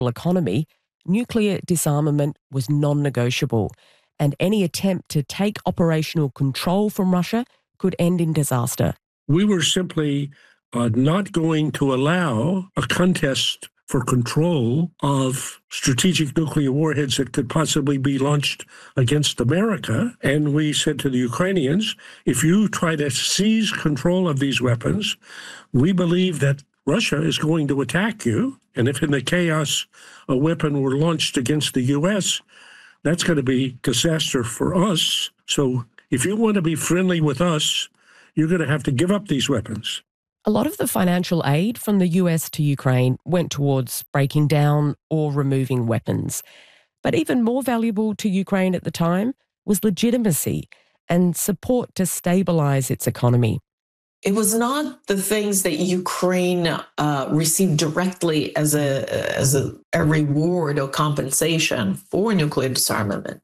economy, nuclear disarmament was non-negotiable, and any attempt to take operational control from Russia could end in disaster. We were simply not going to allow a contest for control of strategic nuclear warheads that could possibly be launched against America. And we said to the Ukrainians, if you try to seize control of these weapons, we believe that Russia is going to attack you. And if in the chaos a weapon were launched against the U.S., that's going to be disaster for us. So if you want to be friendly with us, you're going to have to give up these weapons. A lot of the financial aid from the US to Ukraine went towards breaking down or removing weapons. But even more valuable to Ukraine at the time was legitimacy and support to stabilize its economy. It was not the things that Ukraine received directly as a reward or compensation for nuclear disarmament.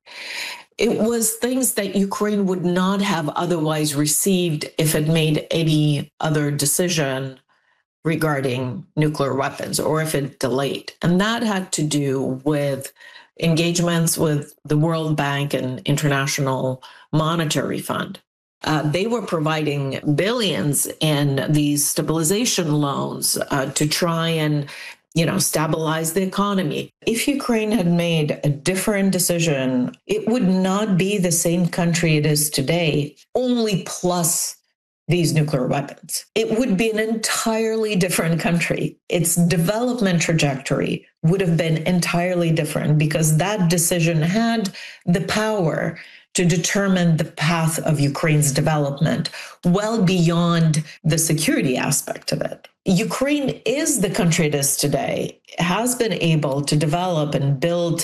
It was things that Ukraine would not have otherwise received if it made any other decision regarding nuclear weapons or if it delayed. And that had to do with engagements with the World Bank and International Monetary Fund. They were providing billions in these stabilization loans to try and stabilize the economy. If Ukraine had made a different decision, it would not be the same country it is today, only plus these nuclear weapons. It would be an entirely different country. Its development trajectory would have been entirely different because that decision had the power to determine the path of Ukraine's development well beyond the security aspect of it. Ukraine is the country it is today, has been able to develop and build,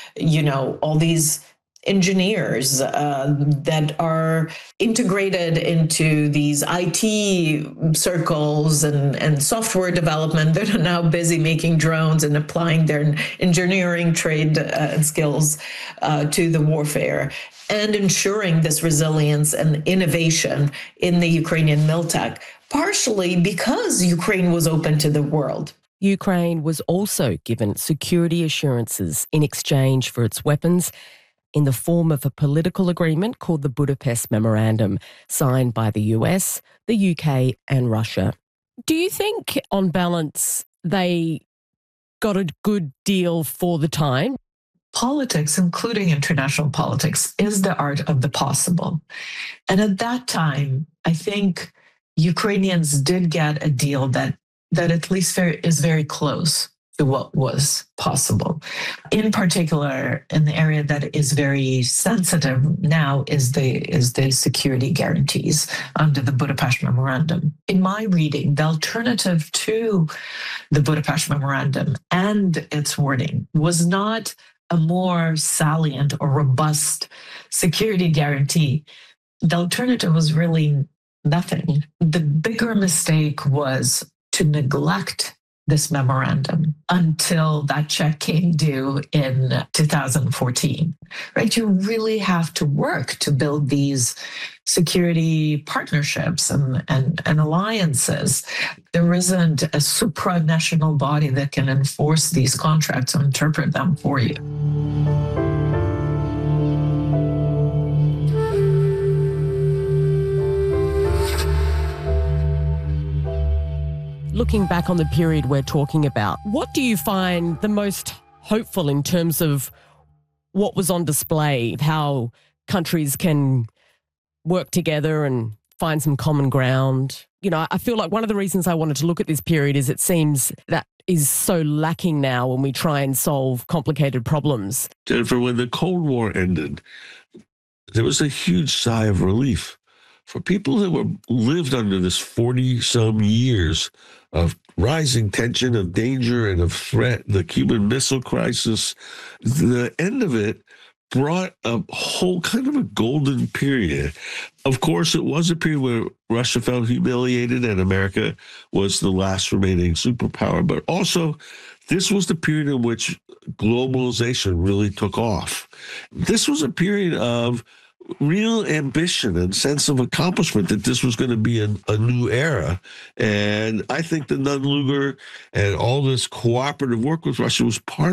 all these engineers that are integrated into these IT circles and software development that are now busy making drones and applying their engineering trade skills to the warfare, and ensuring this resilience and innovation in the Ukrainian miltech, partially because Ukraine was open to the world. Ukraine was also given security assurances in exchange for its weapons in the form of a political agreement called the Budapest Memorandum, signed by the US, the UK and Russia. Do you think, on balance, they got a good deal for the time? Politics, including international politics, is the art of the possible. And at that time, I think Ukrainians did get a deal that at least is very close to what was possible. In particular, in the area that is very sensitive now is the security guarantees under the Budapest Memorandum. In my reading, the alternative to the Budapest Memorandum and its wording was not a more salient or robust security guarantee. The alternative was really nothing. The bigger mistake was to neglect this memorandum until that check came due in 2014, right? You really have to work to build these security partnerships and alliances. There isn't a supranational body that can enforce these contracts and interpret them for you. Looking back on the period we're talking about, what do you find the most hopeful in terms of what was on display, how countries can work together and find some common ground? I feel like one of the reasons I wanted to look at this period is it seems that is so lacking now when we try and solve complicated problems. Jennifer, when the Cold War ended, there was a huge sigh of relief. For people that lived under this 40-some years of rising tension, of danger, and of threat, the Cuban Missile Crisis, the end of it brought a whole kind of a golden period. Of course, it was a period where Russia felt humiliated and America was the last remaining superpower, but also this was the period in which globalization really took off. This was a period of real ambition and sense of accomplishment that this was going to be a new era. And I think the Nunn-Lugar and all this cooperative work with Russia was part